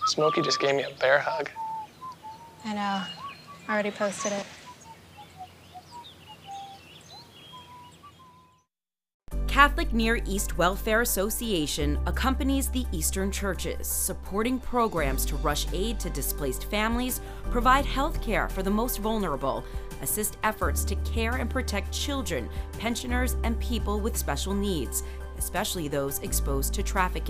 Smokey just gave me a bear hug. I know. I already posted it. Catholic Near East Welfare Association accompanies the Eastern churches, supporting programs to rush aid to displaced families, provide health care for the most vulnerable, assist efforts to care and protect children, pensioners, and people with special needs, especially those exposed to trafficking.